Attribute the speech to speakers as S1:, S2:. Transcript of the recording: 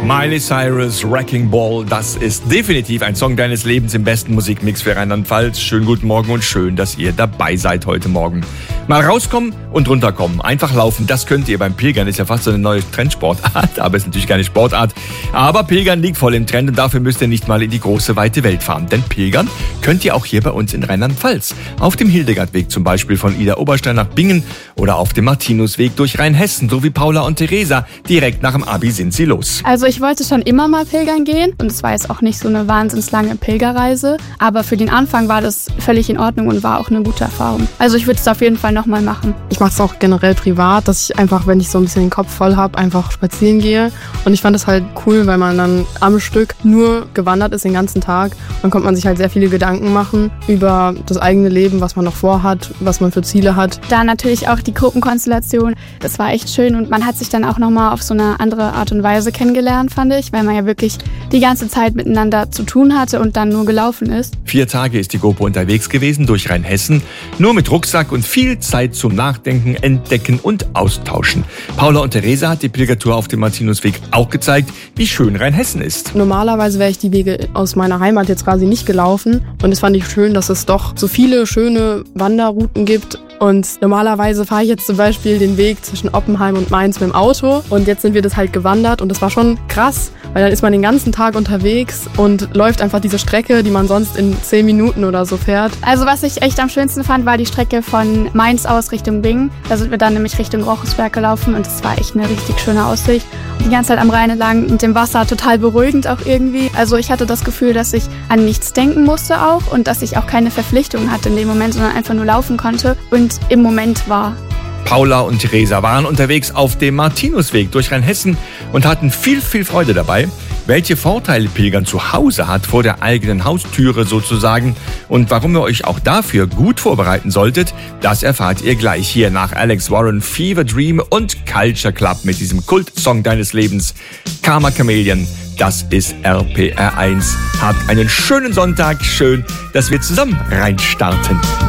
S1: Miley Cyrus, Wrecking Ball, das ist definitiv ein Song deines Lebens im besten Musikmix für Rheinland-Pfalz. Schönen guten Morgen und schön, dass ihr dabei seid heute Morgen. Mal rauskommen und runterkommen, einfach laufen, das könnt ihr beim Pilgern, ist ja fast so eine neue Trendsportart, aber ist natürlich keine Sportart. Aber Pilgern liegt voll im Trend und dafür müsst ihr nicht mal in die große, weite Welt fahren. Denn Pilgern könnt ihr auch hier bei uns in Rheinland-Pfalz. Auf dem Hildegardweg zum Beispiel von Idar-Oberstein nach Bingen oder auf dem Martinusweg durch Rheinhessen, so wie Paula und Theresa. Direkt nach dem Abi sind sie los.
S2: Also ich wollte schon immer mal pilgern gehen und es war jetzt auch nicht so eine wahnsinnig lange Pilgerreise, aber für den Anfang war das völlig in Ordnung und war auch eine gute Erfahrung. Also ich würde es auf jeden Fall nochmal machen.
S3: Ich mache es auch generell privat, dass ich einfach, wenn ich so ein bisschen den Kopf voll habe, einfach spazieren gehe. Und ich fand es halt cool, weil man dann am Stück nur gewandert ist den ganzen Tag. Dann konnte man sich halt sehr viele Gedanken machen über das eigene Leben, was man noch vorhat, was man für Ziele hat.
S2: Da natürlich auch die Gruppenkonstellation, das war echt schön und man hat sich dann auch nochmal auf so eine andere Art und Weise kennengelernt, fand ich, weil man ja wirklich die ganze Zeit miteinander zu tun hatte und dann nur gelaufen ist.
S1: 4 Tage ist die GoPro unterwegs gewesen durch Rheinhessen, nur mit Rucksack und viel Zeit zum Nachdenken, Entdecken und Austauschen. Paula und Theresa hat die Pilgertour auf dem Martinusweg auch gezeigt, wie schön Rheinhessen ist.
S3: Normalerweise wäre ich die Wege aus meiner Heimat jetzt quasi nicht gelaufen und es fand ich schön, dass es doch so viele schöne Wanderrouten gibt. Und normalerweise fahre ich jetzt zum Beispiel den Weg zwischen Oppenheim und Mainz mit dem Auto und jetzt sind wir das halt gewandert und das war schon krass, weil dann ist man den ganzen Tag unterwegs und läuft einfach diese Strecke, die man sonst in 10 Minuten oder so fährt.
S2: Also was ich echt am schönsten fand, war die Strecke von Mainz aus Richtung Bingen. Da sind wir dann nämlich Richtung Rochesberg gelaufen und es war echt eine richtig schöne Aussicht. Die ganze Zeit am Rhein entlang mit dem Wasser, total beruhigend auch irgendwie. Also ich hatte das Gefühl, dass ich an nichts denken musste auch und dass ich auch keine Verpflichtungen hatte in dem Moment, sondern einfach nur laufen konnte und im Moment war.
S1: Paula und Theresa waren unterwegs auf dem Martinusweg durch Rheinhessen und hatten viel Freude dabei. Welche Vorteile Pilgern zu Hause hat, vor der eigenen Haustüre sozusagen, und warum ihr euch auch dafür gut vorbereiten solltet, das erfahrt ihr gleich hier nach Alex Warren, Fever Dream und Culture Club mit diesem Kultsong deines Lebens, Karma Chameleon. Das ist RPR1. Habt einen schönen Sonntag, schön, dass wir zusammen reinstarten.